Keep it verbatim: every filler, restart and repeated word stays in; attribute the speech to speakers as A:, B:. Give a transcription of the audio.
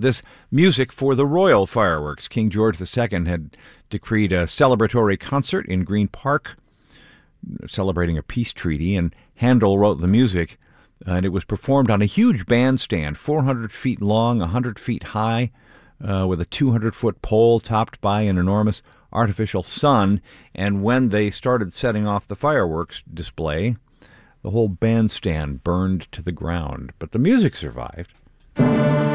A: this music for the royal fireworks. King George the Second had decreed a celebratory concert in Green Park, celebrating a peace treaty, and Handel wrote the music, and it was performed on a huge bandstand, four hundred feet long, one hundred feet high, uh, with a two hundred foot pole topped by an enormous artificial sun. And when they started setting off the fireworks display, the whole bandstand burned to the ground, but the music survived.